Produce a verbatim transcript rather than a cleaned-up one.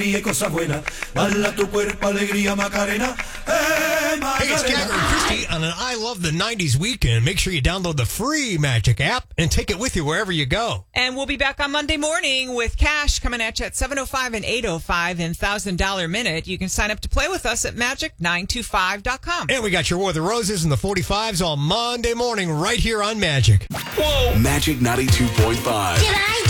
y cosa buena. Bala tu cuerpo, alegría, Macarena. Hey, Macarena. Hey, it's Gagger and Christy on an I Love the nineties weekend. Make sure you download the free Magic app and take it with you wherever you go. And we'll be back on Monday morning with Cash coming at you at seven oh five and eight oh five in one thousand dollars Minute. You can sign up to play with us at magic nine two five dot com. And we got your War of the Roses and the forty-fives all Monday morning right here on Magic. Whoa! Magic ninety-two point five. Did I